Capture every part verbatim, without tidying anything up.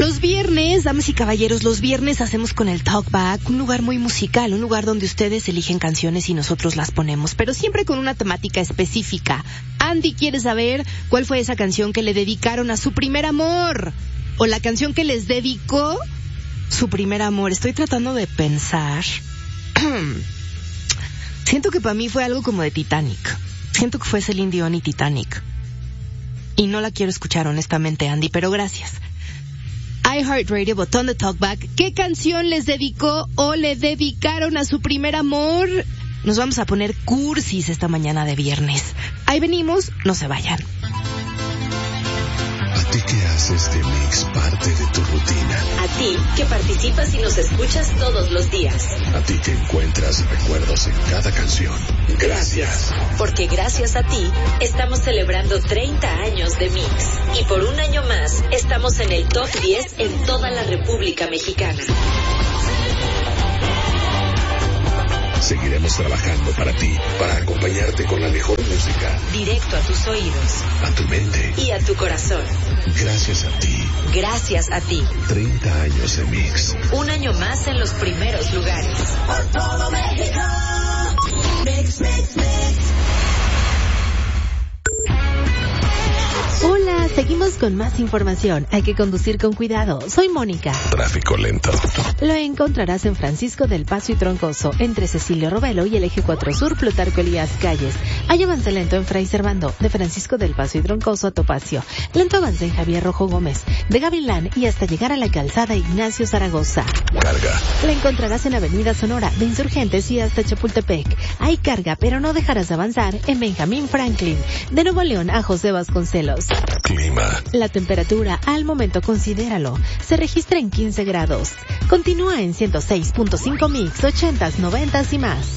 Los viernes, damas y caballeros, los viernes hacemos con el Talkback un lugar muy musical, un lugar donde ustedes eligen canciones y nosotros las ponemos, pero siempre con una temática específica. Andy quiere saber cuál fue esa canción que le dedicaron a su primer amor, o la canción que les dedicó su primer amor. Estoy tratando de pensar. Siento que para mí fue algo como de Titanic. Siento que fue Celine Dion y Titanic. Y no la quiero escuchar honestamente, Andy, pero gracias. iHeartRadio, botón de Talkback. ¿Qué canción les dedicó o le dedicaron a su primer amor? Nos vamos a poner cursis esta mañana de viernes. Ahí venimos, no se vayan. ¿A ti que haces de Mix parte de tu rutina? A ti que participas y nos escuchas todos los días. A ti que encuentras recuerdos en cada canción. Gracias. Porque gracias a ti estamos celebrando treinta años de Mix. Y por un año más estamos en el top diez en toda la República Mexicana. Seguiremos trabajando para ti, para acompañarte con la mejor música. Directo a tus oídos. A tu mente. Y a tu corazón. Gracias a ti. Gracias a ti. treinta años de Mix. Un año más en los primeros lugares. Por todo México. Mix, mix, mix. Hola, seguimos con más información. Hay que conducir con cuidado. Soy Mónica. Tráfico lento. Lo encontrarás en Francisco del Paso y Troncoso, entre Cecilio Robelo y el Eje cuatro Sur, Plutarco Elías Calles. Hay avance lento en Fray Servando, de Francisco del Paso y Troncoso a Topacio. Lento avance en Javier Rojo Gómez, de Gavilán y hasta llegar a la calzada Ignacio Zaragoza. Carga. La encontrarás en Avenida Sonora, de Insurgentes y hasta Chapultepec. Hay carga, pero no dejarás de avanzar en Benjamín Franklin, de Nuevo León a José Vasconcelos. Clima. La temperatura al momento, considéralo, se registra en quince grados. Continúa en ciento seis punto cinco Mix, ochentas, noventas y más.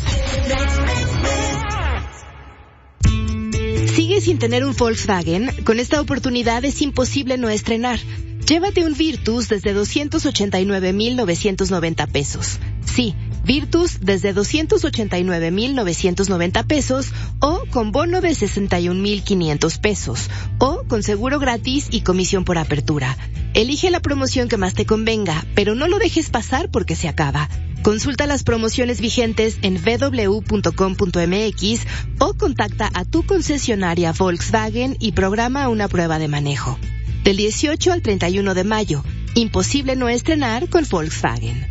¿Sigues sin tener un Volkswagen? Con esta oportunidad es imposible no estrenar. Llévate un Virtus desde doscientos ochenta y nueve mil novecientos noventa pesos. Sí, Virtus desde doscientos ochenta y nueve mil novecientos noventa pesos o con bono de sesenta y un mil quinientos pesos o con seguro gratis y comisión por apertura. Elige la promoción que más te convenga, pero no lo dejes pasar porque se acaba. Consulta las promociones vigentes en w w w punto com punto m x o contacta a tu concesionaria Volkswagen y programa una prueba de manejo. Del dieciocho al treinta y uno de mayo, imposible no estrenar con Volkswagen.